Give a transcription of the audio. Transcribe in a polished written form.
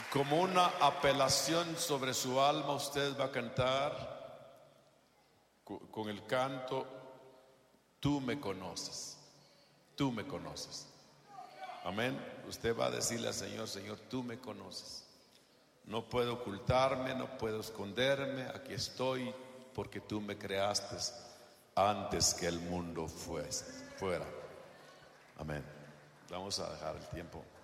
Como una apelación sobre su alma, usted va a cantar con el canto: tú me conoces, tú me conoces. Amén. Usted va a decirle al Señor: Señor, tú me conoces. No puedo ocultarme, no puedo esconderme. Aquí estoy porque tú me creaste antes que el mundo fuera. Amén. Vamos a dejar el tiempo.